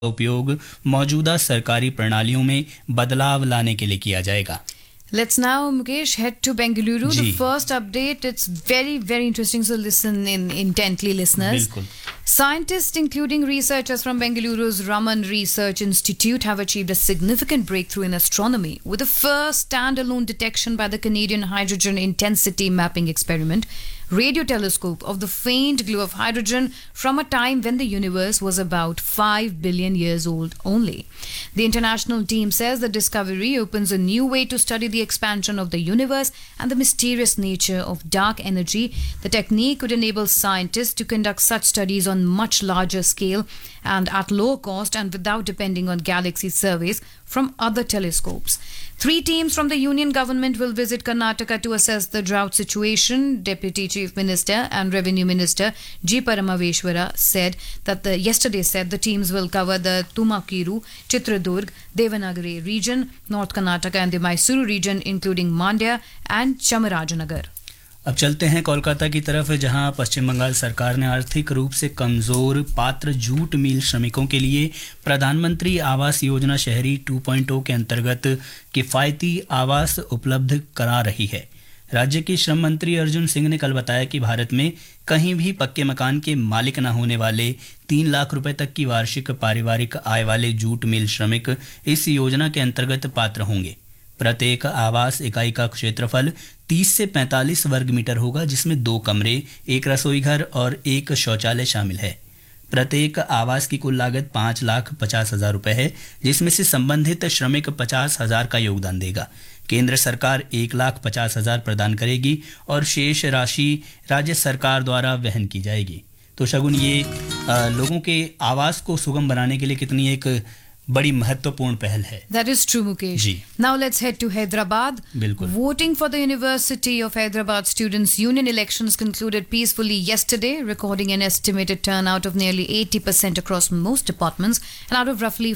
उपयोग मौजूदा सरकारी प्रणालियों में बदलाव लाने के लिए किया जाएगा। Let's now, Mukesh, head to Bengaluru. Ji. The first update, it's very, very interesting, so listen in intently, listeners. बिल्कुल। Scientists, including researchers from Bengaluru's Raman Research Institute, have achieved a significant breakthrough in astronomy with the first standalone detection by the Canadian Hydrogen Intensity Mapping Experiment radio telescope of the faint glow of hydrogen from a time when the universe was about 5 billion years old only. The international team says the discovery opens a new way to study the expansion of the universe and the mysterious nature of dark energy. The technique would enable scientists to conduct such studies on much larger scale and at low cost and without depending on galaxy surveys from other telescopes. 3 teams from the union government will visit Karnataka to assess the drought situation. Deputy Chief Minister and Revenue Minister G. Paramaveshwara yesterday said the teams will cover the Tumakuru, Chitradurg, Devanagari region, North Karnataka and the Mysuru region including Mandya and Chamarajanagar. अब चलते हैं कोलकाता की तरफ, जहां पश्चिम बंगाल सरकार ने आर्थिक रूप से कमज़ोर पात्र जूट मिल श्रमिकों के लिए प्रधानमंत्री आवास योजना शहरी 2.0 के अंतर्गत किफ़ायती आवास उपलब्ध करा रही है। राज्य के श्रम मंत्री अर्जुन सिंह ने कल बताया कि भारत में कहीं भी पक्के मकान के मालिक न होने वाले 3 लाख रुपए तक की वार्षिक पारिवारिक आय वाले जूट मिल श्रमिक इस योजना के अंतर्गत पात्र होंगे। प्रत्येक आवास इकाई का क्षेत्रफल 30 से 45 वर्ग मीटर होगा, जिसमें 2 कमरे, 1 रसोई घर और 1 शौचालय शामिल है। प्रत्येक आवास की कुल लागत 5,50,000 रुपये है, जिसमें से संबंधित श्रमिक 50,000 का योगदान देगा। केंद्र सरकार 1,50,000 प्रदान करेगी और शेष राशि राज्य सरकार द्वारा वहन की जाएगी। तो शगुन, ये लोगों के आवास को सुगम बनाने के लिए कितनी एक बड़ी महत्वपूर्ण पहल है। That is true, Mukesh. Ji. Now let's head to Hyderabad. बिल्कुल। Voting for the University of Hyderabad Students' Union elections concluded peacefully yesterday, recording an estimated turnout of nearly 80% across most departments, and out of roughly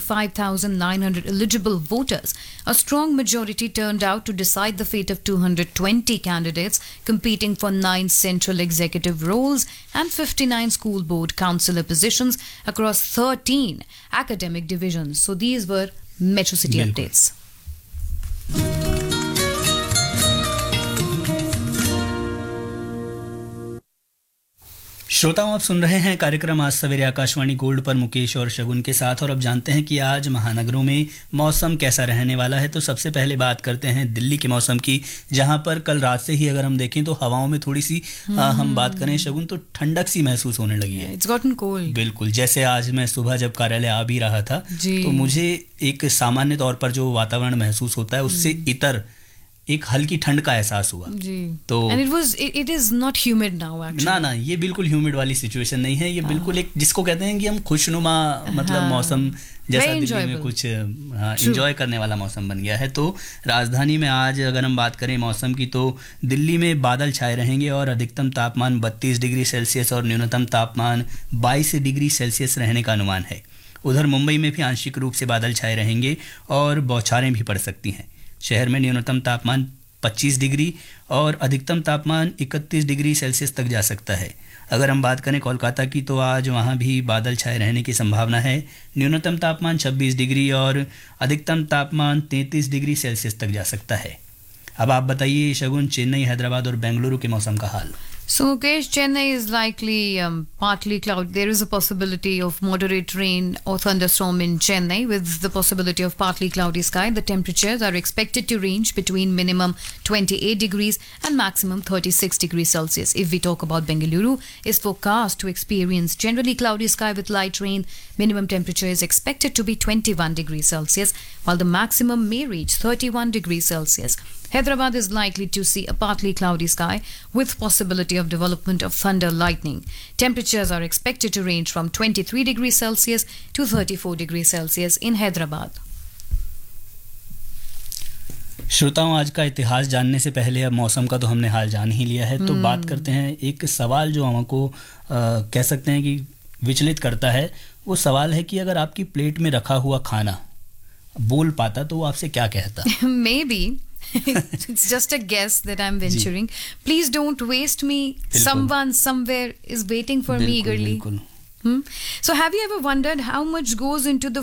5,900 eligible voters, a strong majority turned out to decide the fate of 220 candidates competing for 9 central executive roles and 59 school board councillor positions across 13 academic divisions. So these were Metro City updates. श्रोताओं, आप सुन रहे हैं कार्यक्रम आज सवेरे Akashvani gold पर मुकेश और शगुन के साथ, और अब जानते हैं कि आज महानगरों में मौसम कैसा रहने वाला है। तो सबसे पहले बात करते हैं दिल्ली के मौसम की, जहां पर कल रात से ही अगर हम देखें तो हवाओं में थोड़ी सी हम बात करें शगुन, तो ठंडक सी महसूस होने लगी है। It's gotten cold. बिल्कुल, जैसे आज मैं सुबह जब कार्यालय आ भी रहा था तो मुझे एक सामान्य तौर पर जो वातावरण महसूस होता है उससे इतर एक हल्की ठंड का एहसास हुआ। जी। तो it is not humid now actually. ना, ये बिल्कुल ह्यूमिड वाली सिचुएशन नहीं है। ये बिल्कुल एक जिसको कहते हैं कि हम खुशनुमा मतलब मौसम जैसा दिल्ली में कुछ एंजॉय करने वाला मौसम बन गया है। तो राजधानी में आज अगर हम बात करें मौसम की, तो दिल्ली में बादल छाए रहेंगे और अधिकतम तापमान 32 डिग्री सेल्सियस और न्यूनतम तापमान 22 डिग्री सेल्सियस रहने का अनुमान है। उधर मुंबई में भी आंशिक रूप से बादल छाए रहेंगे और बौछारें भी पड़ सकती हैं। शहर में न्यूनतम तापमान 25 डिग्री और अधिकतम तापमान 31 डिग्री सेल्सियस तक जा सकता है। अगर हम बात करें कोलकाता की, तो आज वहाँ भी बादल छाए रहने की संभावना है। न्यूनतम तापमान 26 डिग्री और अधिकतम तापमान 33 डिग्री सेल्सियस तक जा सकता है। अब आप बताइए शगुन, चेन्नई, हैदराबाद और बेंगलुरु के मौसम का हाल। So, Mukesh, Chennai is likely partly cloudy. There is a possibility of moderate rain or thunderstorm in Chennai with the possibility of partly cloudy sky. The temperatures are expected to range between minimum 28 degrees and maximum 36 degrees Celsius. If we talk about Bengaluru, is forecast to experience generally cloudy sky with light rain. Minimum temperature is expected to be 21 degrees Celsius, while the maximum may reach 31 degrees Celsius. Hyderabad is likely to see a partly cloudy sky with possibility of development of thunder lightning. Temperatures are expected to range from 23 degrees Celsius to 34 degrees Celsius in Hyderabad. श्रोताओं, आज का इतिहास जानने से पहले अब मौसम का तो हमने हाल जान ही लिया है, तो बात करते हैं एक सवाल जो हमको कह सकते हैं कि विचलित करता है। वो सवाल है कि अगर आपकी प्लेट में रखा हुआ खाना बोल पाता तो वो आपसे क्या कहता? Maybe. It's just a guess that I'm venturing. Please don't waste me. Someone somewhere is waiting for me eagerly. So have you ever wondered how much goes into the